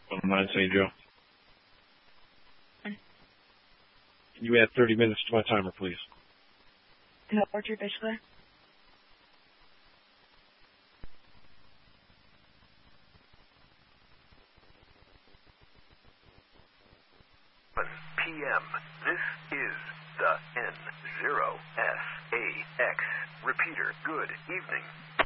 On the line, St. Joe. Can you add 30 minutes to my timer, please? No, Orchard Bachelor. p.m. This is the N0SAX repeater. Good evening.